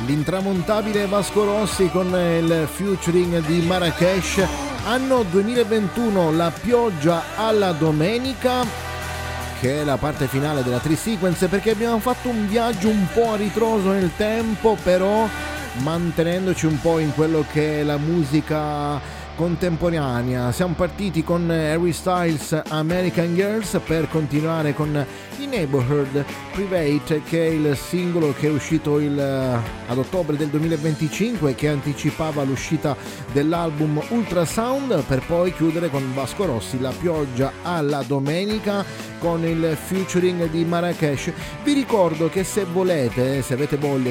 L'intramontabile Vasco Rossi con il featuring di Marrakesh. Anno 2021, La pioggia alla domenica, che è la parte finale della Tri-Sequence, perché abbiamo fatto un viaggio un po' a ritroso nel tempo, però mantenendoci un po' in quello che è la musica contemporanea. Siamo partiti con Harry Styles, American Girls, per continuare con i Neighborhood Private, che è il singolo che è uscito ad ottobre del 2025, che anticipava l'uscita dell'album Ultrasound, per poi chiudere con Vasco Rossi, La pioggia alla domenica, con il featuring di Marrakesh. Vi ricordo che se volete, se avete voglia